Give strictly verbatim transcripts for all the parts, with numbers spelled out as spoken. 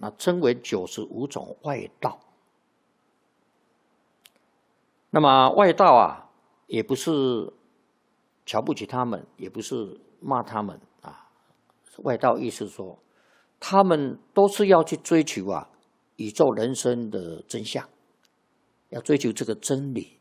啊，称为九十五种外道。那么外道啊，也不是瞧不起他们，也不是骂他们啊。外道意思说，他们都是要去追求啊宇宙人生的真相，要追求这个真理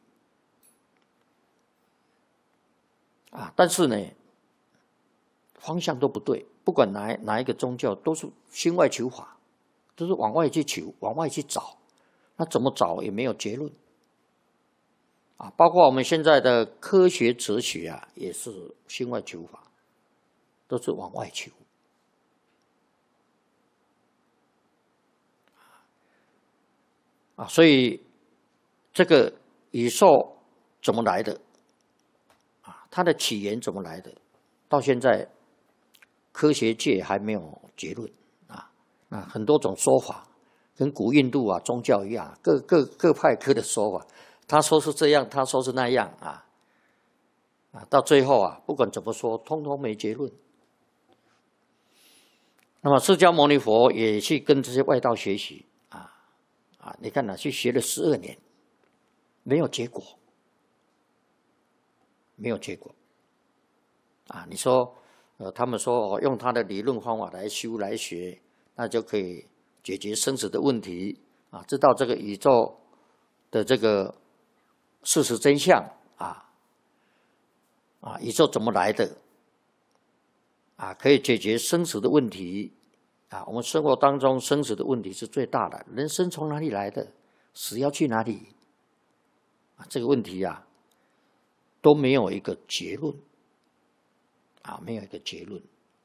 啊。但是呢，方向都不对，不管哪哪一个宗教，都是心外求法，都是往外去求，往外去找。那怎么找也没有结论啊。包括我们现在的科学哲学啊，也是心外求法，都是往外求。啊，所以这个宇宙怎么来的？啊，它的起源怎么来的？到现在科学界还没有结论啊。那很多种说法，跟古印度啊宗教一样，各各各派各的说法。他说是这样，他说是那样啊。啊，到最后啊，不管怎么说，通通没结论。那么释迦牟尼佛也去跟这些外道学习。啊，你看呢、啊，去学了十二年，没有结果，没有结果。啊，你说，呃，他们说哦，用他的理论方法来修来学，那就可以解决生死的问题啊，知道这个宇宙的这个事实真相啊，啊，宇宙怎么来的啊，可以解决生死的问题。啊，我们生活当中生死的问题是最大的，人生从哪里来的，死要去哪里？啊，这个问题啊，都没有一个结论，啊，没有一个结论，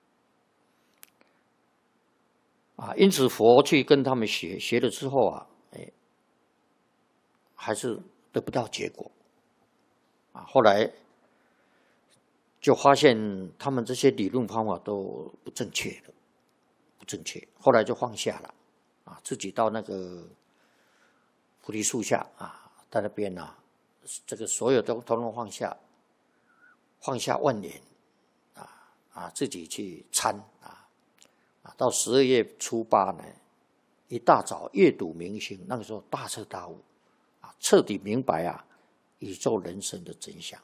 啊，因此佛去跟他们学，学了之后啊，哎，还是得不到结果，啊，后来就发现他们这些理论方法都不正确的。不正确，后来就放下了，啊，自己到那个菩提树下啊，在那边啊，这个所有都统统放下，放下万年，啊啊，自己去参啊啊，到十二月初八呢，一大早阅读明星，那个时候大彻大悟，啊，彻底明白啊宇宙人生的真相，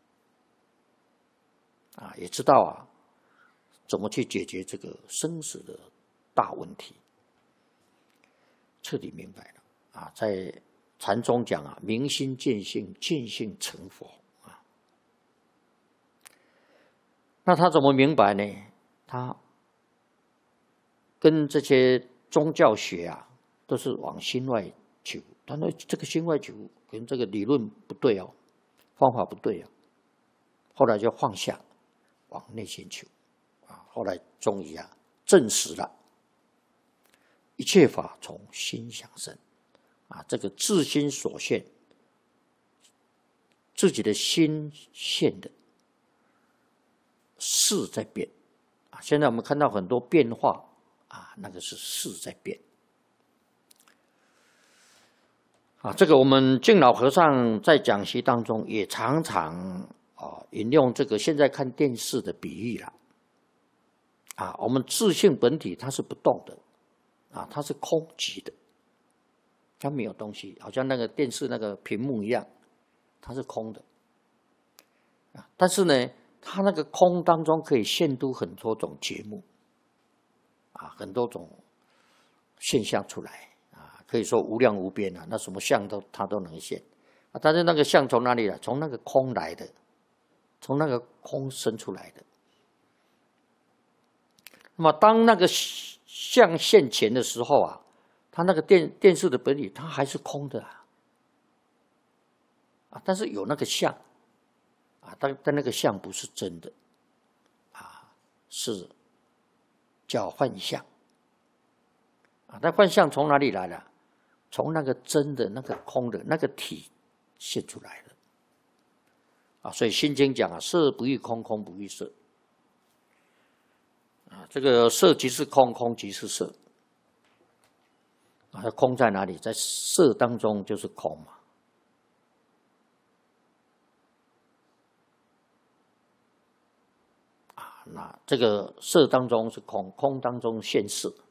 啊，也知道啊。怎么去解决这个生死的大问题？彻底明白了啊！在禅宗讲啊，明心见性，见性成佛啊。那他怎么明白呢？他跟这些宗教学啊，都是往心外求。但那这个心外求跟这个理论不对哦，方法不对哦。后来就放下，往内心求。后来终于啊证实了，一切法从心想生，啊，这个自心所现，自己的心现的事在变，啊，现在我们看到很多变化，啊，那个是事在变，啊，这个我们净老和尚在讲习当中也常常啊引用这个现在看电视的比喻了。啊，我们自性本体它是不动的，啊，它是空寂的，它没有东西，好像那个电视那个屏幕一样，它是空的。啊，但是呢，它那个空当中可以现出很多种节目，啊，很多种现象出来，啊，可以说无量无边啊，那什么相都它都能现，啊，但是那个相从哪里来？从那个空来的，从那个空生出来的。那么当那个相现前的时候啊，它那个电电视的本体它还是空的啊，啊，但是有那个相，啊，但但那个相不是真的，啊，是叫幻象，啊，那幻象从哪里来的？从那个真的那个空的那个体现出来的，啊，所以《心经》讲啊，色不异空，空不异色。啊，这个色即是空，空即是色。啊，空在哪里？在色当中就是空嘛。啊，那这个色当中是空，空当中现色。